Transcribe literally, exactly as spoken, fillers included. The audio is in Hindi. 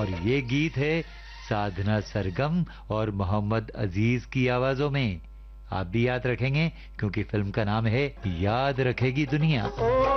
और ये गीत है साधना सरगम और मोहम्मद अजीज की आवाजों में। आप भी याद रखेंगे क्योंकि फिल्म का नाम है याद रखेगी दुनिया।